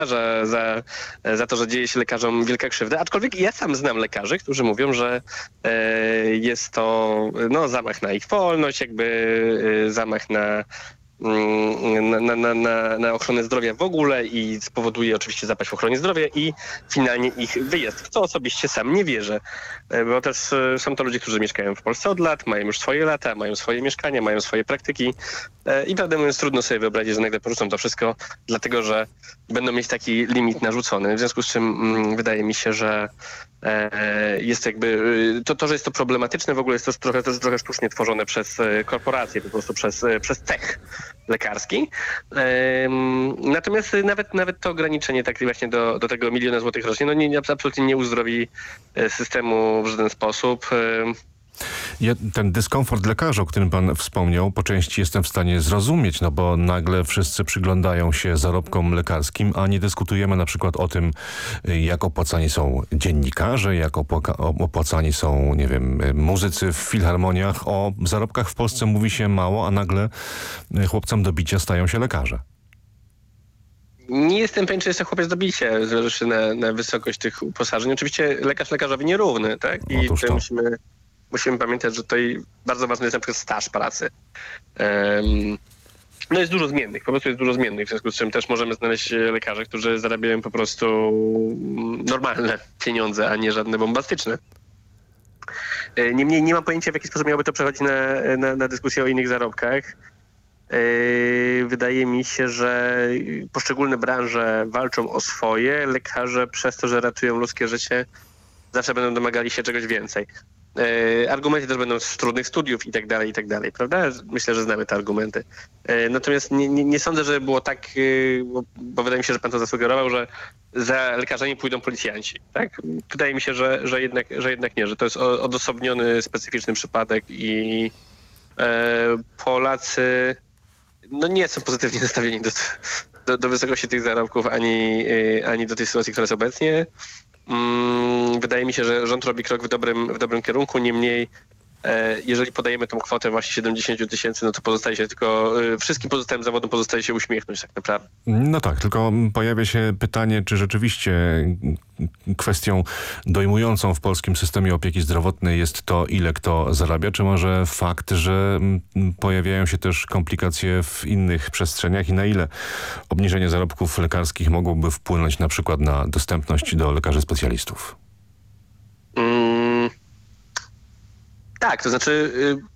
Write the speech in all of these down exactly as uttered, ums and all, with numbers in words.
Że za, za to, że dzieje się lekarzom wielka krzywda. Aczkolwiek ja sam znam lekarzy, którzy mówią, że e, jest to no, zamach na ich wolność, jakby e, zamach na, na, na, na, na ochronę zdrowia w ogóle i spowoduje oczywiście zapaść w ochronie zdrowia i finalnie ich wyjazd, w co osobiście sam nie wierzę. E, bo też e, są to ludzie, którzy mieszkają w Polsce od lat, mają już swoje lata, mają swoje mieszkania, mają swoje praktyki e, i prawdę mówiąc trudno sobie wyobrazić, że nagle porzucą to wszystko, dlatego że będą mieć taki limit narzucony. W związku z czym mm, wydaje mi się, że e, jest jakby to, to, że jest to problematyczne, w ogóle jest to trochę, też trochę sztucznie tworzone przez e, korporacje, po prostu przez, e, przez cech lekarski. E, natomiast nawet, nawet to ograniczenie tak właśnie do, do tego miliona złotych rocznie, no nie, absolutnie nie uzdrowi systemu w żaden sposób. E, Ja ten dyskomfort lekarzy, o którym pan wspomniał, po części jestem w stanie zrozumieć, no bo nagle wszyscy przyglądają się zarobkom lekarskim, a nie dyskutujemy na przykład o tym, jak opłacani są dziennikarze, jak opłacani są, nie wiem, muzycy w filharmoniach. O zarobkach w Polsce mówi się mało, a nagle chłopcom do bicia stają się lekarze. Nie jestem pewien, czy jest to chłopiec do bicia, zależy na, na wysokość tych uposażeń. Oczywiście lekarz lekarzowi nierówny, tak? I Otóż tutaj to. musimy... Musimy pamiętać, że tutaj bardzo ważny jest na przykład staż pracy. Um, no jest dużo zmiennych, po prostu jest dużo zmiennych, w związku z czym też możemy znaleźć lekarzy, którzy zarabiają po prostu normalne pieniądze, a nie żadne bombastyczne. Niemniej nie mam pojęcia, w jaki sposób miałoby to przechodzić na, na, na dyskusję o innych zarobkach. Wydaje mi się, że poszczególne branże walczą o swoje, lekarze przez to, że ratują ludzkie życie, zawsze będą domagali się czegoś więcej. E, argumenty też będą z trudnych studiów i tak dalej, i tak dalej, prawda? Myślę, że znamy te argumenty. E, natomiast nie, nie, nie sądzę, że było tak, e, bo, bo wydaje mi się, że pan to zasugerował, że za lekarzami pójdą policjanci, tak? Wydaje mi się, że, że, jednak, że jednak nie, że to jest odosobniony, specyficzny przypadek i e, Polacy no nie są pozytywnie nastawieni do, do, do wysokości tych zarobków, ani, e, ani do tej sytuacji, która jest obecnie. Wydaje mi się, że rząd robi krok w dobrym, w dobrym kierunku, niemniej jeżeli podajemy tą kwotę właśnie siedemdziesiąt tysięcy, no to pozostaje się tylko, wszystkim pozostałym zawodom pozostaje się uśmiechnąć tak naprawdę. No tak, tylko pojawia się pytanie, czy rzeczywiście kwestią dojmującą w polskim systemie opieki zdrowotnej jest to, ile kto zarabia, czy może fakt, że pojawiają się też komplikacje w innych przestrzeniach i na ile obniżenie zarobków lekarskich mogłoby wpłynąć na przykład na dostępność do lekarzy specjalistów? Mm. Tak, to znaczy,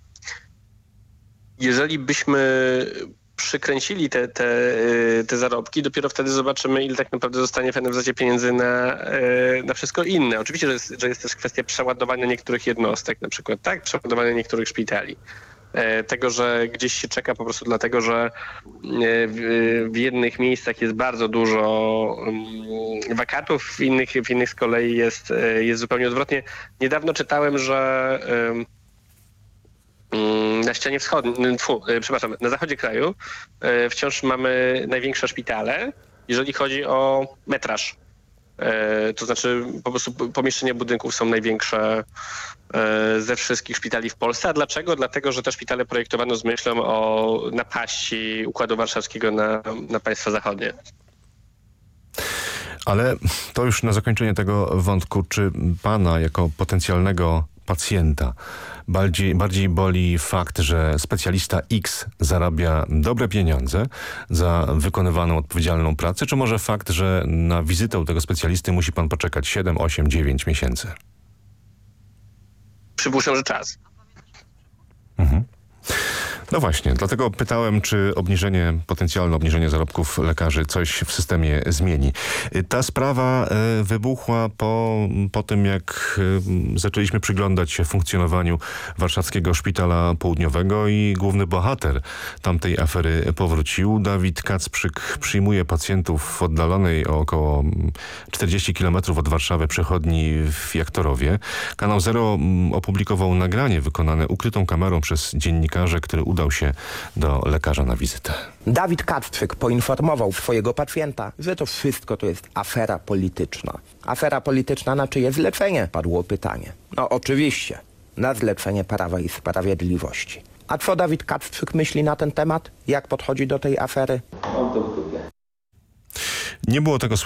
jeżeli byśmy przykręcili te, te, te zarobki, dopiero wtedy zobaczymy, ile tak naprawdę zostanie w N F Z-cie pieniędzy na, na wszystko inne. Oczywiście, że jest, że jest też kwestia przeładowania niektórych jednostek, na przykład, tak, przeładowania niektórych szpitali. Tego, że gdzieś się czeka po prostu dlatego, że w, w jednych miejscach jest bardzo dużo wakatów, w innych, w innych z kolei jest, jest zupełnie odwrotnie. Niedawno czytałem, że na ścianie wschodniej, tfu, przepraszam, na zachodzie kraju wciąż mamy największe szpitale, jeżeli chodzi o metraż. To znaczy po prostu pomieszczenia budynków są największe ze wszystkich szpitali w Polsce. A dlaczego? Dlatego, że te szpitale projektowano z myślą o napaści Układu Warszawskiego na, na państwa zachodnie. Ale to już na zakończenie tego wątku, czy pana jako potencjalnego pacjenta bardziej, bardziej boli fakt, że specjalista X zarabia dobre pieniądze za wykonywaną odpowiedzialną pracę, czy może fakt, że na wizytę u tego specjalisty musi pan poczekać siedem, osiem, dziewięć miesięcy? Przypuszczam, że czas. Mhm. No właśnie, dlatego pytałem, czy obniżenie, potencjalne obniżenie zarobków lekarzy coś w systemie zmieni. Ta sprawa wybuchła po, po tym, jak zaczęliśmy przyglądać się funkcjonowaniu Warszawskiego Szpitala Południowego i główny bohater tamtej afery powrócił. Dawid Kacprzyk przyjmuje pacjentów w oddalonej o około czterdzieści kilometrów od Warszawy przychodni w Jaktorowie. Kanał Zero opublikował nagranie wykonane ukrytą kamerą przez dziennikarzy, który udał się do lekarza na wizytę. Dawid Kacprzyk poinformował swojego pacjenta, że to wszystko to jest afera polityczna. Afera polityczna na czyje zlecenie? Padło pytanie. No oczywiście, na zlecenie Prawa i Sprawiedliwości. A co Dawid Kacprzyk myśli na ten temat? Jak podchodzi do tej afery? Nie było tego